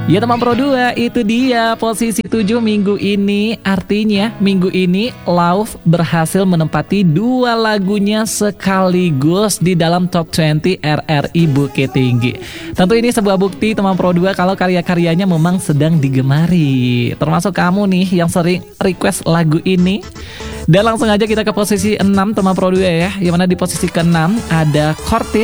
Ya teman Pro 2, itu dia posisi 7 minggu ini. Artinya minggu ini Love berhasil menempati 2 lagunya sekaligus di dalam top 20 RRI Bukit Tinggi. Tentu ini sebuah bukti teman Pro 2 kalau karya-karyanya memang sedang digemari. Termasuk kamu nih yang sering request lagu ini. Dan langsung aja kita ke posisi 6 teman Pro 2 ya. Yang mana di posisi ke-6 ada Cortis